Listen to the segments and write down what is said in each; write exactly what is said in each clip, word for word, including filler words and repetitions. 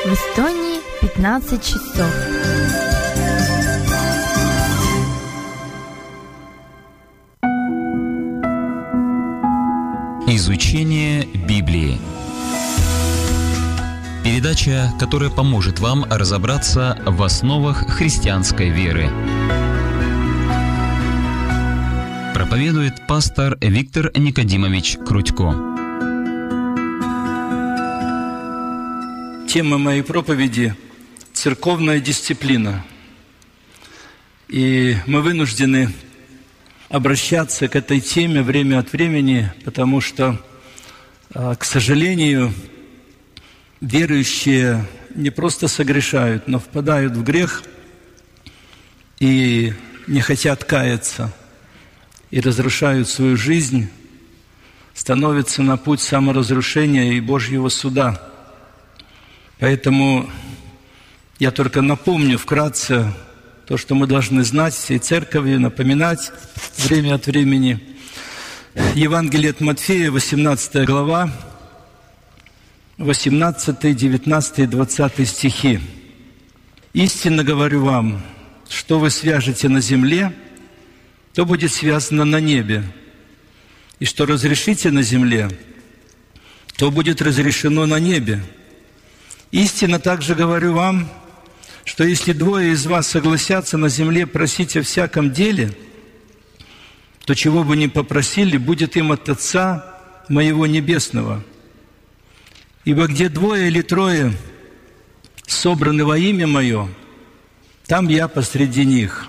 В Эстонии пятнадцать часов. Изучение Библии. Передача, которая поможет вам разобраться в основах христианской веры. Проповедует пастор Виктор Никодимович Крутько. Тема моей проповеди – церковная дисциплина. И мы вынуждены обращаться к этой теме время от времени, потому что, к сожалению, верующие не просто согрешают, но впадают в грех и не хотят каяться, и разрушают свою жизнь, становятся на путь саморазрушения и Божьего суда. Поэтому я только напомню вкратце то, что мы должны знать всей церковью, напоминать время от времени. Евангелие от Матфея, восемнадцатая глава, восемнадцатый, девятнадцатый, двадцатый стихи. «Истинно говорю вам, что вы свяжете на земле, то будет связано на небе, и что разрешите на земле, то будет разрешено на небе. Истинно также говорю вам, что если двое из вас согласятся на земле просить о всяком деле, то чего бы ни попросили, будет им от Отца моего Небесного. Ибо где двое или трое собраны во имя Мое, там Я посреди них».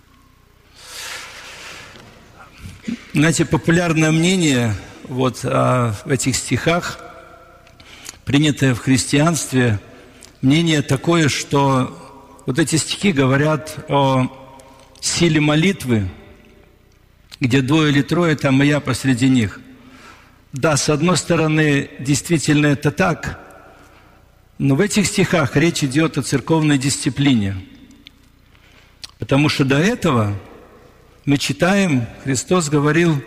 Знаете, популярное мнение вот, о, в этих стихах, принятое в христианстве, мнение такое, что вот эти стихи говорят о силе молитвы, где двое или трое, там и Я посреди них. Да, с одной стороны, действительно это так, но в этих стихах речь идет о церковной дисциплине. Потому что до этого мы читаем, Христос говорил,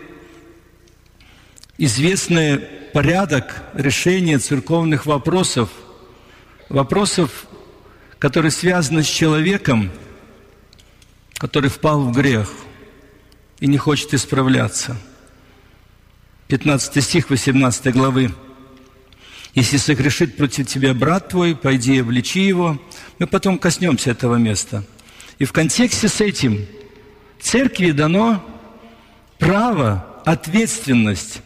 известный порядок решения церковных вопросов, вопросов, которые связаны с человеком, который впал в грех и не хочет исправляться. пятнадцатый стих восемнадцатой главы. «Если согрешит против тебя брат твой, пойди и обличи его». Мы потом коснемся этого места. И в контексте с этим церкви дано право, ответственность.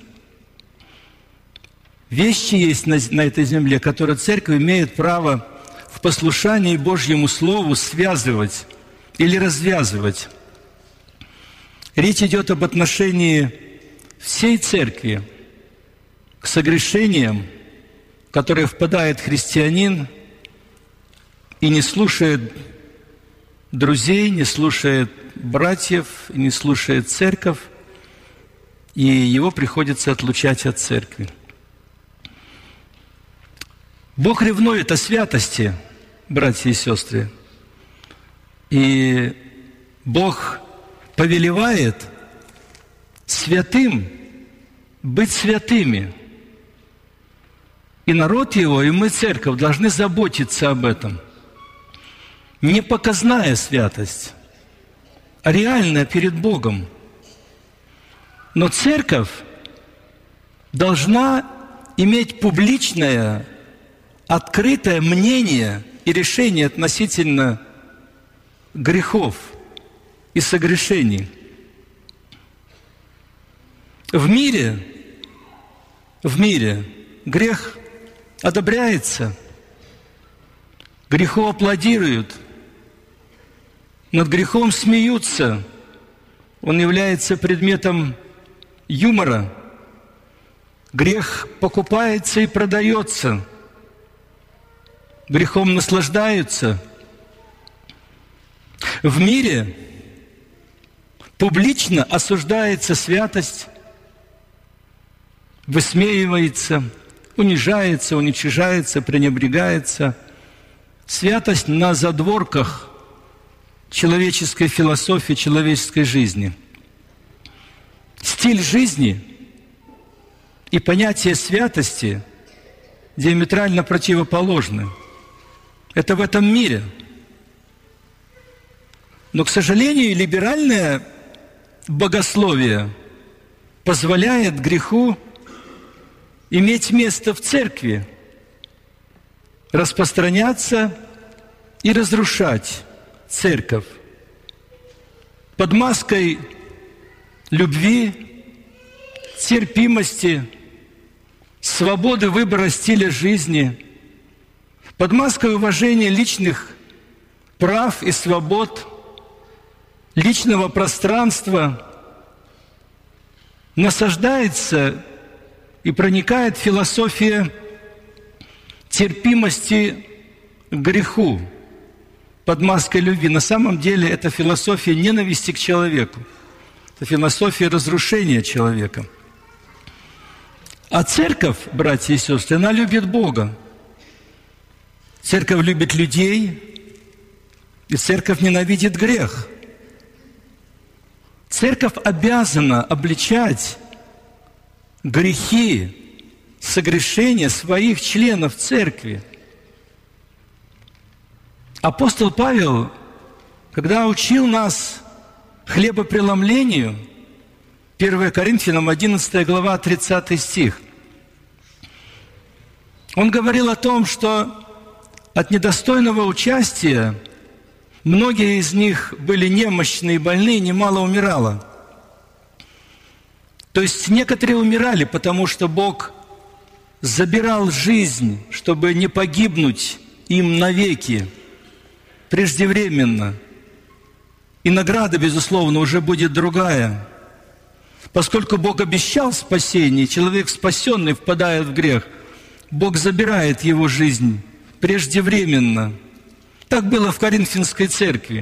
Вещи есть на, на этой земле, которые церковь имеет право в послушании Божьему Слову связывать или развязывать. Речь идет об отношении всей церкви к согрешениям, в которые впадает христианин и не слушает друзей, не слушает братьев, не слушает церковь, и его приходится отлучать от церкви. Бог ревнует о святости, братья и сестры, и Бог повелевает святым быть святыми. И народ Его, и мы, церковь, должны заботиться об этом. Не показная святость, а реальная перед Богом. Но церковь должна иметь публичное, открытое мнение и решение относительно грехов и согрешений. В мире, в мире грех одобряется, греху аплодируют, над грехом смеются, он является предметом юмора. Грех покупается и продается, грехом наслаждаются. В мире публично осуждается святость, высмеивается, унижается, уничижается, пренебрегается. Святость на задворках человеческой философии, человеческой жизни. Стиль жизни и понятие святости диаметрально противоположны. Это в этом мире. Но, к сожалению, либеральное богословие позволяет греху иметь место в церкви, распространяться и разрушать церковь под маской любви, терпимости, свободы выбора стиля жизни, под маской уважения личных прав и свобод, личного пространства насаждается и проникает философия терпимости к греху под маской любви. На самом деле это философия ненависти к человеку. Это философия разрушения человека. А церковь, братья и сестры, она любит Бога. Церковь любит людей, и церковь ненавидит грех. Церковь обязана обличать грехи, согрешения своих членов церкви. Апостол Павел, когда учил нас хлебопреломлению, первое Коринфянам одиннадцатая глава, тридцатый стих, он говорил о том, что от недостойного участия многие из них были немощны и больны, и немало умирало. То есть некоторые умирали, потому что Бог забирал жизнь, чтобы не погибнуть им навеки, преждевременно. И награда, безусловно, уже будет другая. Поскольку Бог обещал спасение, человек спасенный впадает в грех, Бог забирает его жизнь преждевременно. Так было в Коринфянской церкви.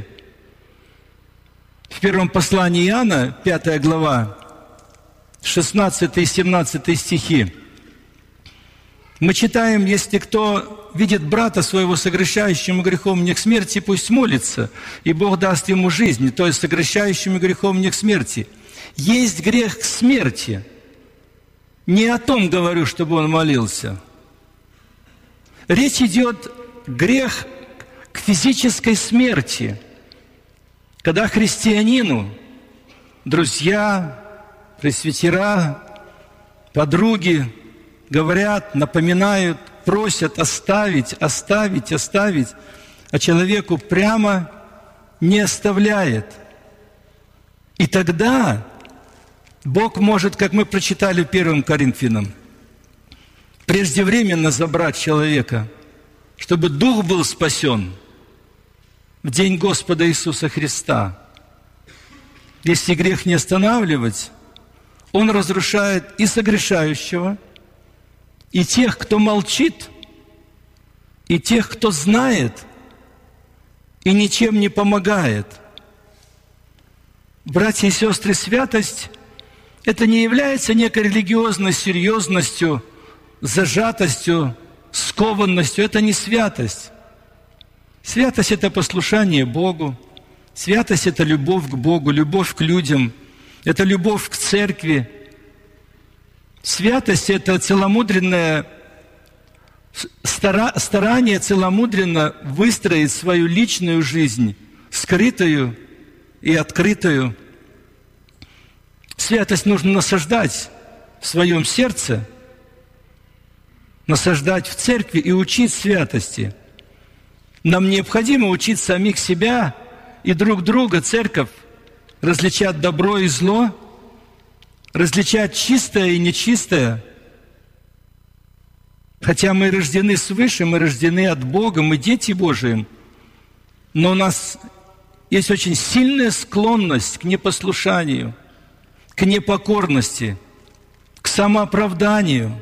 В первом послании Иоанна, пятая глава, шестнадцатый и семнадцатый стихи, мы читаем: «Если кто видит брата своего согрешающим грехом не к смерти, пусть молится, и Бог даст ему жизнь, то есть согрешающим грехом не к смерти». Есть грех к смерти. Не о том говорю, чтобы он молился. Речь идет грех к физической смерти, когда христианину друзья, пресвитера, подруги говорят, напоминают, просят оставить, оставить, оставить, а человеку прямо не оставляет. И тогда Бог может, как мы прочитали в первом Коринфянам, преждевременно забрать человека, чтобы дух был спасен в день Господа Иисуса Христа. Если грех не останавливать, он разрушает и согрешающего, и тех, кто молчит, и тех, кто знает, и ничем не помогает. Братья и сестры, святость – это не является некой религиозной серьезностью, зажатостью, скованностью. Это не святость. Святость – это послушание Богу. Святость – это любовь к Богу, любовь к людям. Это любовь к церкви. Святость – это целомудренное старание целомудренно выстроить свою личную жизнь, скрытую и открытую. Святость нужно насаждать в своем сердце, насаждать в церкви и учить святости. Нам необходимо учить самих себя и друг друга, церковь, различать добро и зло, различать чистое и нечистое. Хотя мы рождены свыше, мы рождены от Бога, мы дети Божии, но у нас есть очень сильная склонность к непослушанию, к непокорности, к самооправданию.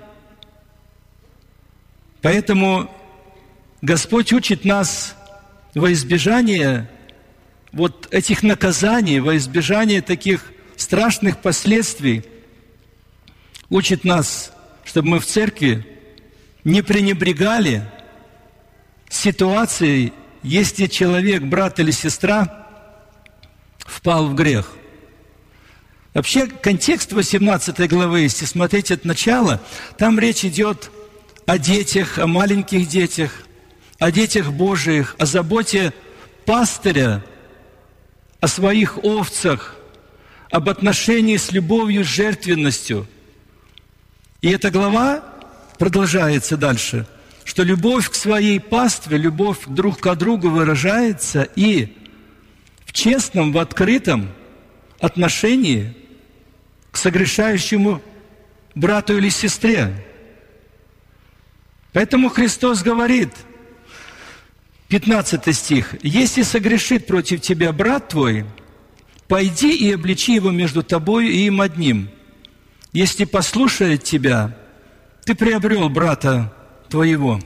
Поэтому Господь учит нас во избежание вот этих наказаний, во избежание таких страшных последствий, учит нас, чтобы мы в церкви не пренебрегали ситуацией, если человек, брат или сестра, впал в грех. Вообще, контекст восемнадцатой главы, если смотреть от начала, там речь идет о детях, о маленьких детях, о детях Божиих, о заботе пастыря, о своих овцах, об отношении с любовью, с жертвенностью. И эта глава продолжается дальше, что любовь к своей пастве, любовь друг к другу выражается и в честном, в открытом отношении к согрешающему брату или сестре. Поэтому Христос говорит, пятнадцатый стих, «Если согрешит против тебя брат твой, пойди и обличи его между тобою и им одним. Если послушает тебя, ты приобрел брата твоего».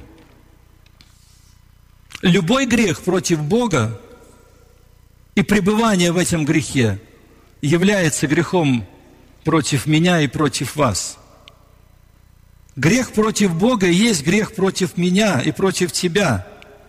Любой грех против Бога и пребывание в этом грехе является грехом против меня и против вас. Грех против Бога и есть грех против меня и против тебя.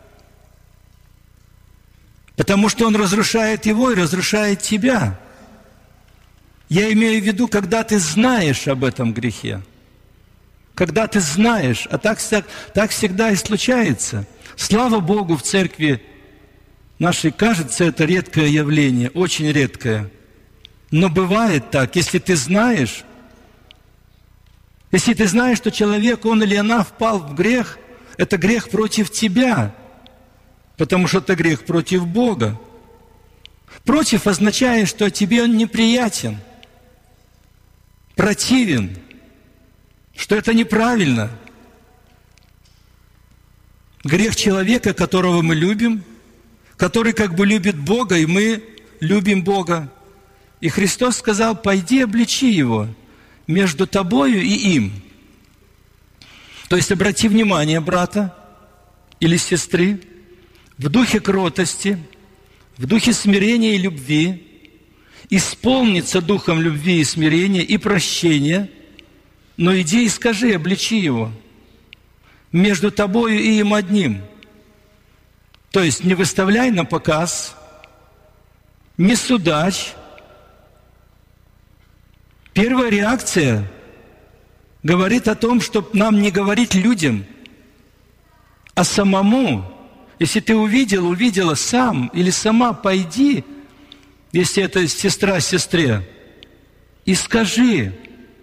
Потому что он разрушает его и разрушает тебя. Я имею в виду, когда ты знаешь об этом грехе. Когда ты знаешь, а так, так всегда и случается. Слава Богу, в церкви нашей, кажется, это редкое явление, очень редкое. Но бывает так, если ты знаешь, если ты знаешь, что человек, он или она впал в грех, это грех против тебя, потому что это грех против Бога. Против означает, что тебе он неприятен, противен, что это неправильно. Грех человека, которого мы любим, который как бы любит Бога, и мы любим Бога. И Христос сказал, пойди обличи его между тобою и им. То есть обрати внимание брата или сестры в духе кротости, в духе смирения и любви, исполниться духом любви и смирения и прощения, но иди и скажи, обличи его между тобою и им одним. То есть не выставляй на показ, не судач. Первая реакция говорит о том, чтобы нам не говорить людям, а самому. Если ты увидел, увидела сам или сама, пойди, если это сестра сестре, и скажи.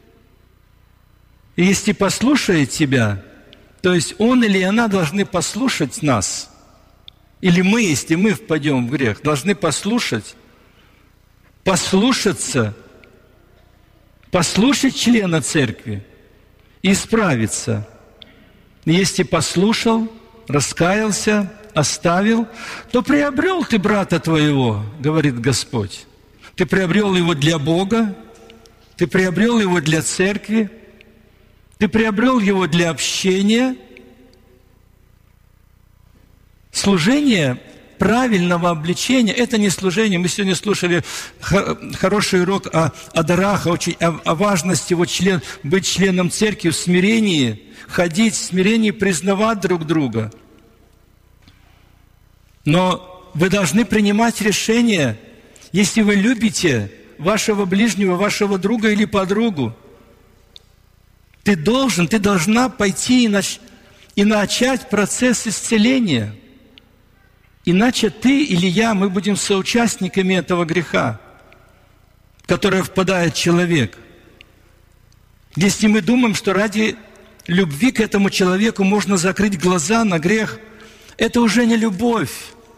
И если послушает тебя, то есть он или она должны послушать нас. Или мы, если мы впадем в грех, должны послушать, послушаться, послушать члена церкви и исправиться. Если послушал, раскаялся, оставил, то приобрел ты брата твоего, говорит Господь. Ты приобрел его для Бога, ты приобрел его для церкви, ты приобрел его для общения. Служение правильного обличения – это не служение. Мы сегодня слушали хороший урок о, о дарах, о, о, о важности вот член, быть членом церкви в смирении, ходить в смирении, признавать друг друга. Но вы должны принимать решение, если вы любите вашего ближнего, вашего друга или подругу. Ты должен, ты должна пойти и, нач, и начать процесс исцеления. Иначе ты или я, мы будем соучастниками этого греха, в который впадает человек. Если мы думаем, что ради любви к этому человеку можно закрыть глаза на грех, это уже не любовь.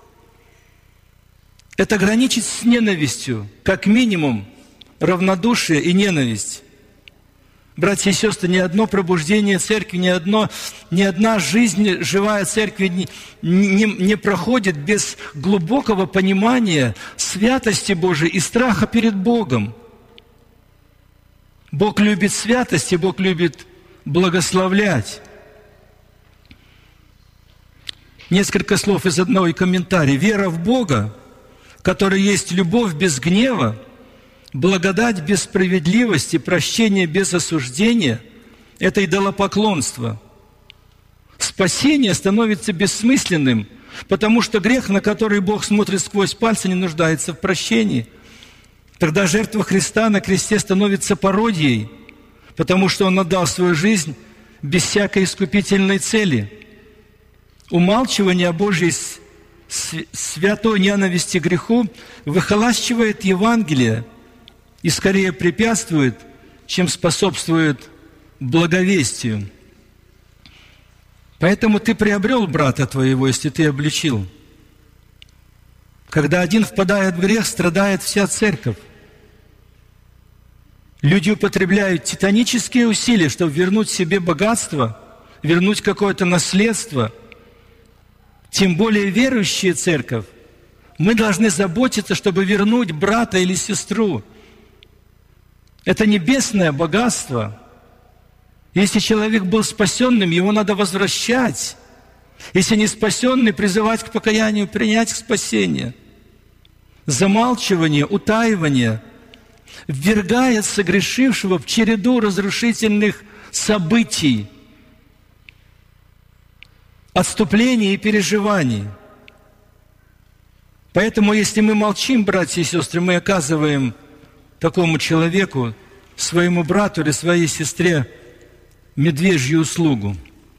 Это граничит с ненавистью, как минимум равнодушие и ненависть. Братья и сестры, ни одно пробуждение церкви, ни, одно, ни одна жизнь, живая церкви не, не, не проходит без глубокого понимания святости Божией и страха перед Богом. Бог любит святость, и Бог любит благословлять. Несколько слов из одного и комментария. Вера в Бога, который есть любовь без гнева, благодать без справедливости, прощение без осуждения – это идолопоклонство. Спасение становится бессмысленным, потому что грех, на который Бог смотрит сквозь пальцы, не нуждается в прощении. Тогда жертва Христа на кресте становится пародией, потому что Он отдал свою жизнь без всякой искупительной цели. умалчивание о Божьей святой ненависти к греху выхолащивает Евангелие и скорее препятствует, чем способствует благовестию. Поэтому ты приобрел брата твоего, если ты обличил. Когда один впадает в грех, страдает вся церковь. Люди употребляют титанические усилия, чтобы вернуть себе богатство, вернуть какое-то наследство. Тем более верующая церковь. Мы должны заботиться, чтобы вернуть брата или сестру. Это небесное богатство. Если человек был спасенным, его надо возвращать. Если не спасенный, призывать к покаянию, принять к спасению. Замалчивание, утаивание ввергает согрешившего в череду разрушительных событий, отступлений и переживаний. Поэтому, если мы молчим, братья и сестры, мы оказываем такому человеку, своему брату или своей сестре медвежью услугу.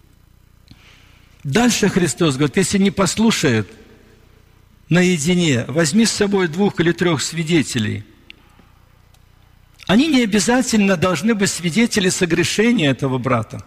Дальше Христос говорит, если не послушают наедине, возьми с собой двух или трех свидетелей. Они не обязательно должны быть свидетели согрешения этого брата.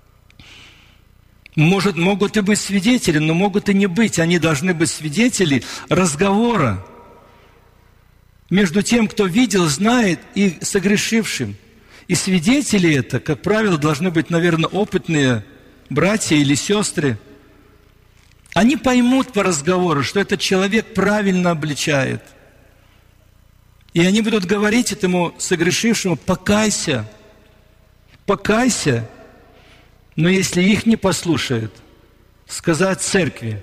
Может, могут и быть свидетели, но могут и не быть. Они должны быть свидетели разговора между тем, кто видел, знает, и согрешившим. И свидетели это, как правило, должны быть, наверное, опытные братья или сестры. Они поймут по разговору, что этот человек правильно обличает. И они будут говорить этому согрешившему: покайся, покайся. Но если их не послушают, сказать церкви.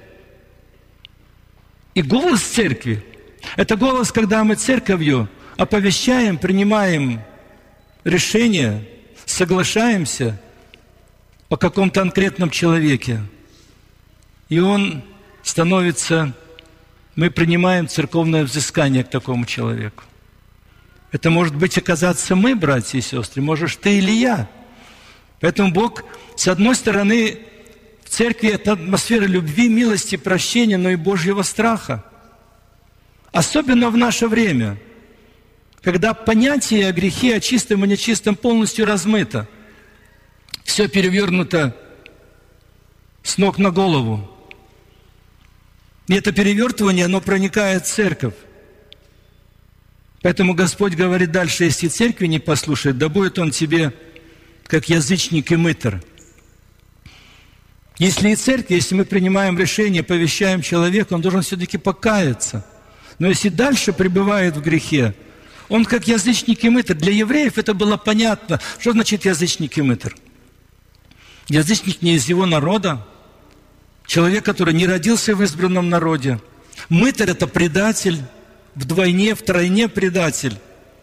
И голос церкви – это голос, когда мы церковью оповещаем, принимаем решение, соглашаемся о каком-то конкретном человеке. И он становится, мы принимаем церковное взыскание к такому человеку. Это может быть оказаться мы, братья и сестры, можешь ты или я. Поэтому Бог, с одной стороны, в церкви это атмосфера любви, милости, прощения, но и Божьего страха. Особенно в наше время, когда понятие о грехе, о чистом и нечистом полностью размыто. Все перевернуто с ног на голову. И это перевертывание, оно проникает в церковь. Поэтому Господь говорит дальше: если церкви не послушает, да будет он тебе как язычник и мытарь. Если и церковь, если мы принимаем решение, повещаем человека, он должен все-таки покаяться. Но если дальше пребывает в грехе, он как язычник и мытарь. Для евреев это было понятно. Что значит язычник и мытарь? Язычник не из его народа. Человек, который не родился в избранном народе. Мытарь – это предатель, вдвойне, втройне предатель.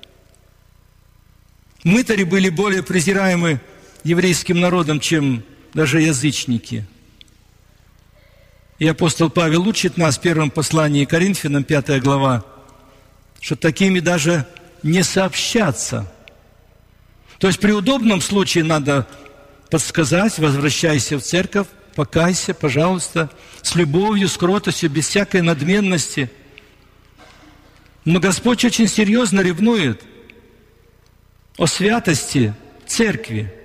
Мытари были более презираемы еврейским народом, чем даже язычники. И апостол Павел учит нас в первом послании Коринфянам, пятая глава, что такими даже не сообщаться. То есть при удобном случае надо подсказать: возвращайся в церковь, покайся, пожалуйста, с любовью, с кротостью, без всякой надменности. Но Господь очень серьезно ревнует о святости церкви.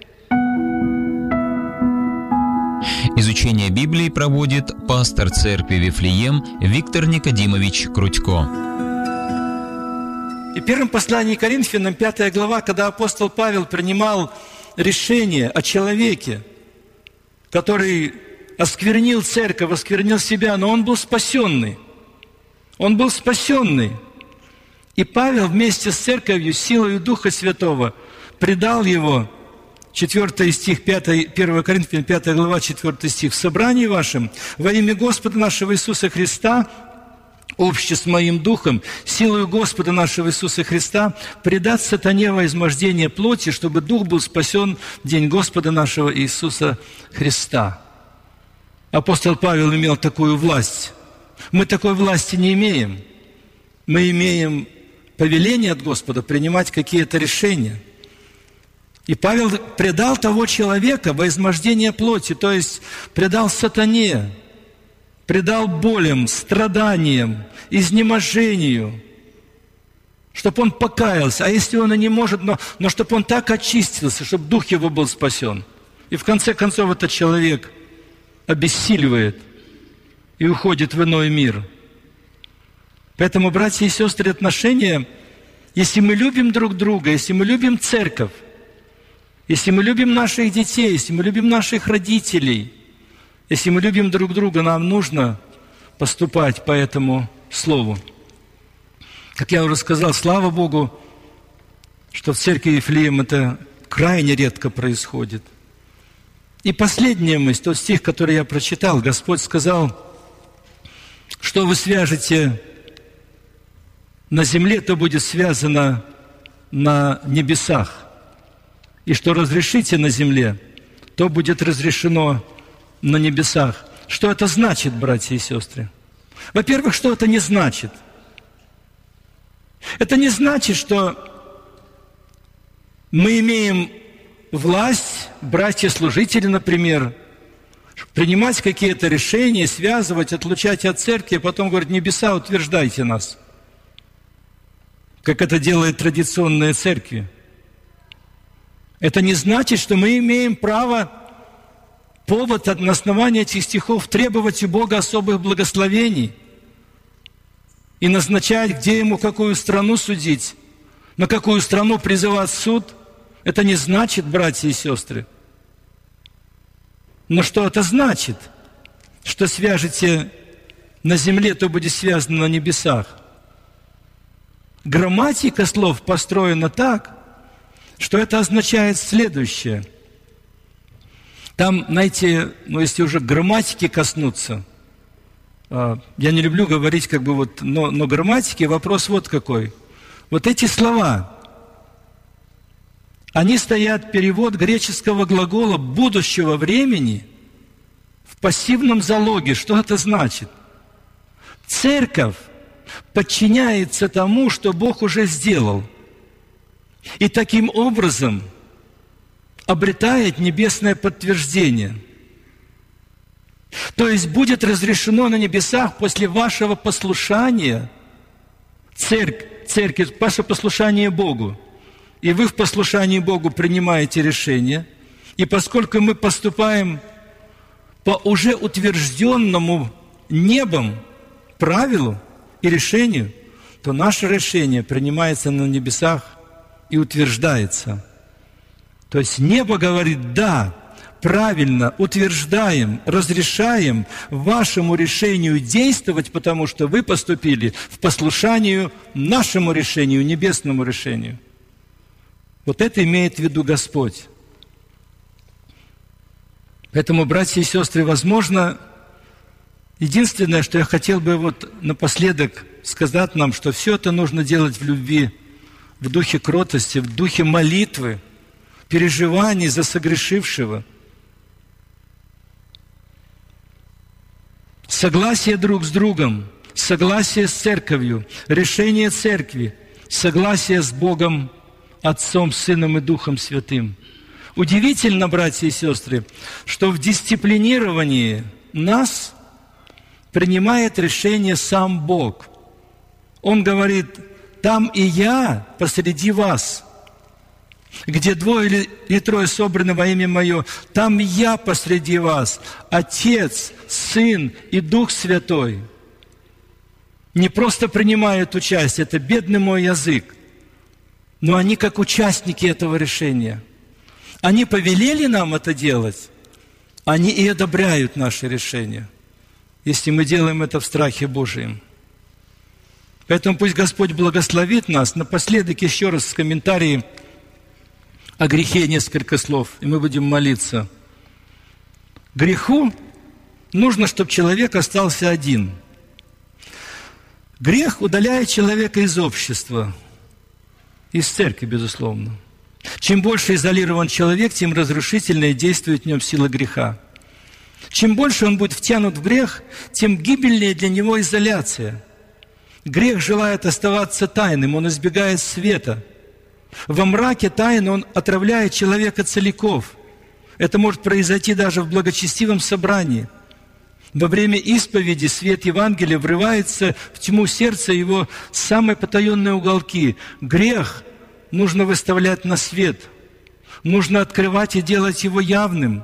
Изучение Библии проводит пастор церкви Вифлеем Виктор Никодимович Крутько. И в первом послании к Коринфянам, пятая глава, когда апостол Павел принимал решение о человеке, который осквернил церковь, осквернил себя, но он был спасенный. Он был спасенный. И Павел вместе с церковью, силой Духа Святого, предал его, четвёртый стих, первое Коринфянам, пятая глава, четвёртый стих, «В собрании вашем во имя Господа нашего Иисуса Христа, общее с моим духом, силою Господа нашего Иисуса Христа, предать сатане во измождение плоти, чтобы дух был спасен в день Господа нашего Иисуса Христа». Апостол Павел имел такую власть. Мы такой власти не имеем. Мы имеем повеление от Господа принимать какие-то решения. И Павел предал того человека во измождение плоти, то есть предал сатане, предал болям, страданиям, изнеможению, чтобы он покаялся. А если он и не может, но, но чтобы он так очистился, чтобы дух его был спасен. И в конце концов этот человек обессиливает и уходит в иной мир. Поэтому, братья и сестры, отношения, если мы любим друг друга, если мы любим церковь, если мы любим наших детей, если мы любим наших родителей, если мы любим друг друга, нам нужно поступать по этому слову. Как я уже сказал, слава Богу, что в церкви Вифлеем это крайне редко происходит. И последняя мысль, тот стих, который я прочитал, Господь сказал, что вы свяжете на земле, то будет связано на небесах. И что разрешите на земле, то будет разрешено на небесах. Что это значит, братья и сестры? Во-первых, что это не значит? Это не значит, что мы имеем власть, братья-служители, например, принимать какие-то решения, связывать, отлучать от церкви, а потом говорить: небеса, утверждайте нас. Как это делают традиционные церкви. Это не значит, что мы имеем право, повод на основании этих стихов требовать у Бога особых благословений и назначать, где Ему какую страну судить, на какую страну призывать суд. Это не значит, братья и сестры. Но что это значит? Что свяжете на земле, то будет связано на небесах. Грамматика слов построена так, что это означает следующее. Там, знаете, ну, если уже грамматики коснуться, я не люблю говорить, как бы вот, но, но грамматики, вопрос вот какой. Вот эти слова, они стоят, перевод греческого глагола будущего времени в пассивном залоге. Что это значит? Церковь подчиняется тому, что Бог уже сделал. И таким образом обретает небесное подтверждение. То есть будет разрешено на небесах после вашего послушания, церковь, церковь, ваше послушание Богу. И вы в послушании Богу принимаете решение. И поскольку мы поступаем по уже утвержденному небом правилу и решению, то наше решение принимается на небесах и утверждается. То есть небо говорит: да, правильно, утверждаем, разрешаем вашему решению действовать, потому что вы поступили в послушанию нашему решению, небесному решению. Вот это имеет в виду Господь. Поэтому, братья и сестры, возможно, единственное, что я хотел бы вот напоследок сказать нам, что все это нужно делать в любви, в духе кротости, в духе молитвы, переживаний за согрешившего. Согласие друг с другом, согласие с церковью, решение церкви, согласие с Богом, Отцом, Сыном и Духом Святым. Удивительно, братья и сестры, что в дисциплинировании нас принимает решение сам Бог. Он говорит: там и я посреди вас. Где двое или, или трое собраны во имя Мое, там я посреди вас, Отец, Сын и Дух Святой. Не просто принимают участие, это бедный мой язык, но они как участники этого решения. Они повелели нам это делать, они и одобряют наши решения, если мы делаем это в страхе Божием. Поэтому пусть Господь благословит нас. Напоследок еще раз в комментарии о грехе несколько слов, и мы будем молиться. Греху нужно, чтобы человек остался один. Грех удаляет человека из общества, из церкви, безусловно. Чем больше изолирован человек, тем разрушительнее действует в нем сила греха. Чем больше он будет втянут в грех, тем гибельнее для него изоляция. Грех желает оставаться тайным, он избегает света. Во мраке тайны он отравляет человека целиком. Это может произойти даже в благочестивом собрании. Во время исповеди свет Евангелия врывается в тьму сердца его самые потаенные уголки. Грех нужно выставлять на свет. Нужно открывать и делать его явным.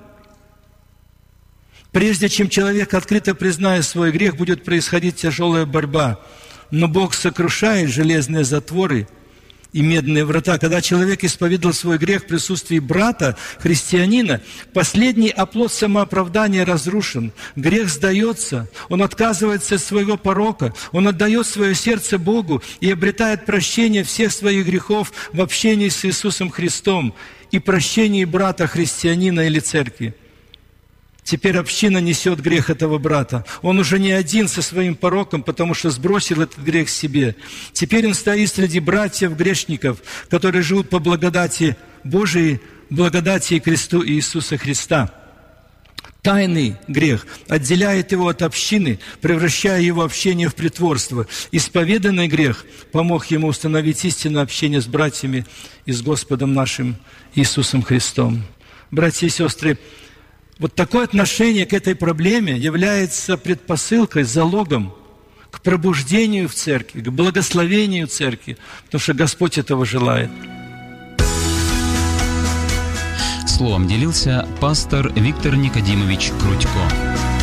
Прежде чем человек открыто признает свой грех, будет происходить тяжелая борьба. Но Бог сокрушает железные затворы и медные врата. Когда человек исповедовал свой грех в присутствии брата, христианина, последний оплот самооправдания разрушен. Грех сдается, он отказывается от своего порока, он отдает свое сердце Богу и обретает прощение всех своих грехов в общении с Иисусом Христом и прощении брата, христианина или церкви. Теперь община несет грех этого брата. Он уже не один со своим пороком, потому что сбросил этот грех себе. Теперь он стоит среди братьев-грешников, которые живут по благодати Божией, благодати и кресту Иисуса Христа. Тайный грех отделяет его от общины, превращая его общение в притворство. Исповеданный грех помог ему установить истинное общение с братьями и с Господом нашим Иисусом Христом. Братья и сестры, вот такое отношение к этой проблеме является предпосылкой, залогом к пробуждению в церкви, к благословению церкви, потому что Господь этого желает. Словом делился пастор Виктор Никодимович Крутько.